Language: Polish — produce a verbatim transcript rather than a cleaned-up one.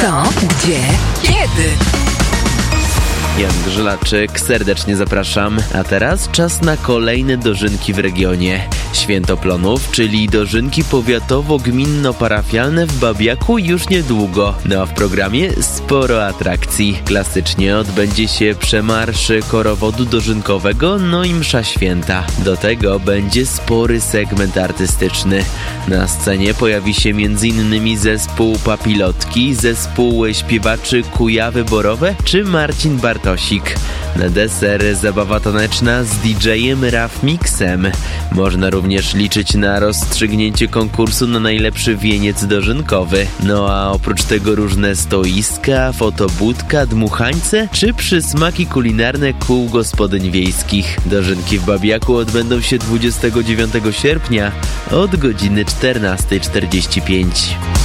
Co, gdzie, kiedy? Jan Grzelaczyk, serdecznie zapraszam. A teraz czas na kolejne dożynki w regionie. Święto Plonów, czyli dożynki powiatowo-gminno-parafialne w Babiaku już niedługo. No a w programie sporo atrakcji. Klasycznie odbędzie się przemarsz korowodu dożynkowego, no i msza święta. Do tego będzie spory segment artystyczny. Na scenie pojawi się między innymi zespół Papilotki, zespół śpiewaczy Kujawy Borowe czy Marcin Bartosik. Na deser zabawa taneczna z D J-em Raf Mixem. Można również liczyć na rozstrzygnięcie konkursu na najlepszy wieniec dożynkowy. No a oprócz tego różne stoiska, fotobudka, dmuchańce czy przysmaki kulinarne kół gospodyń wiejskich. Dożynki w Babiaku odbędą się dwudziestego dziewiątego sierpnia od godziny czternasta czterdzieści pięć.